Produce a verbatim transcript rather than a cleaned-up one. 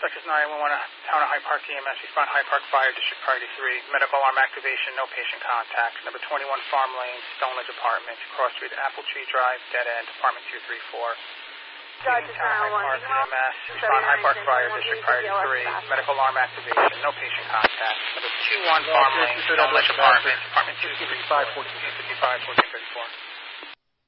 Such as nine one one, Town of Hyde Park E M S, respond Hyde Park Fire, District Priority three. Medical alarm activation, no patient contact. Number twenty-one Farm Lane, Stoneleage Apartments, Cross Street, Apple Tree Drive, Dead End, Apartment two three four. Town of Hyde Park E M S, respond Hyde Park Fire, District Priority three. Medical alarm activation, no patient contact. Number twenty-one Farm Lane, Stoneleage Apartments, Apartment two three four. two fifty-five, fourteen thirty-four.